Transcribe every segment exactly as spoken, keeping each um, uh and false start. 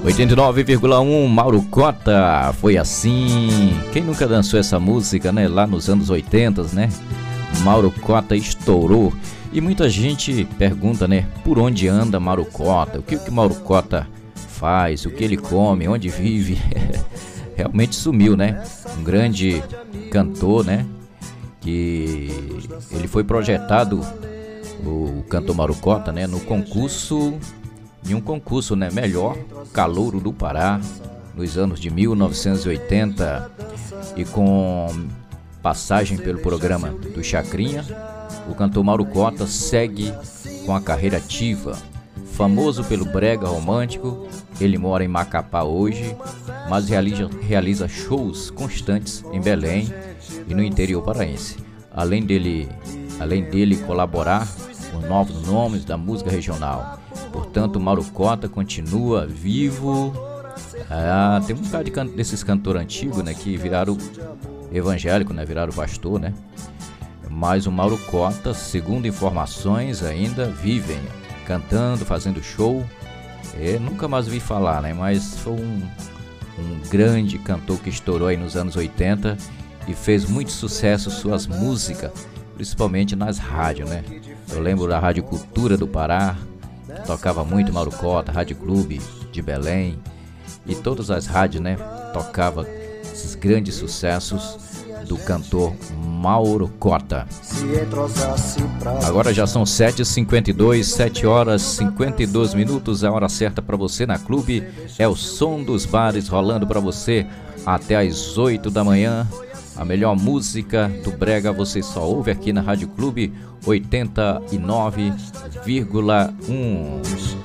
oitenta e nove vírgula um, Mauro Cota, Foi Assim. Quem nunca dançou essa música, né? Lá nos anos oitenta, né? Mauro Cota estourou. E muita gente pergunta, né? Por onde anda Mauro Cota? O que que Mauro Cota faz? O que ele come? Onde vive? Realmente sumiu, né? Um grande cantor, né? Que ele foi projetado, o cantor Mauro Cota, né? No concurso... em um concurso, né, melhor calouro do Pará, nos anos de mil novecentos e oitenta, e com passagem pelo programa do Chacrinha, o cantor Mauro Cota segue com a carreira ativa. Famoso pelo brega romântico, ele mora em Macapá hoje, mas realiza, realiza shows constantes em Belém e no interior paraense. Além dele, além dele colaborar com novos nomes da música regional. Portanto, Mauro Cota continua vivo. Ah, tem um bocado de can- desses cantores antigos, né, que viraram evangélico, né, viraram pastor, né? Mas o Mauro Cota, segundo informações, ainda vivem cantando, fazendo show. Eu nunca mais vi falar, né? Mas foi um, um grande cantor que estourou aí nos anos oitenta e fez muito sucesso suas músicas, principalmente nas rádios, né? Eu lembro da Rádio Cultura do Pará, tocava muito Mauro Cota, Rádio Clube de Belém, e todas as rádios, né, tocava esses grandes sucessos do cantor Mauro Cota. Agora já são sete e cinquenta e dois, sete horas e cinquenta e dois minutos, a hora certa para você na Clube. É o som dos bares rolando para você até às oito da manhã. A melhor música do brega você só ouve aqui na Rádio Clube oitenta e nove vírgula um.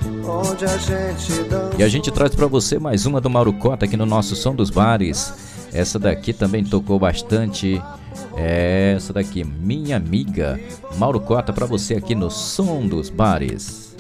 E a gente traz para você mais uma do Mauro Cota aqui no nosso Som dos Bares. Essa daqui também tocou bastante. Essa daqui, Minha Amiga. Mauro Cota para você aqui no Som dos Bares.